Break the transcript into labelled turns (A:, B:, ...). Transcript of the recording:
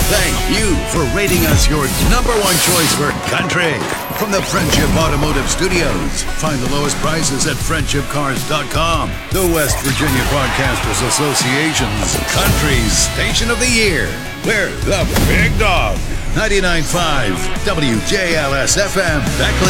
A: Thank you for rating us your number one choice for country. From the Friendship Automotive Studios, find the lowest prices at friendshipcars.com. The West Virginia Broadcasters Association's Country Station of the Year. We're the Big Dog. 99.5 WJLS FM. Beckley.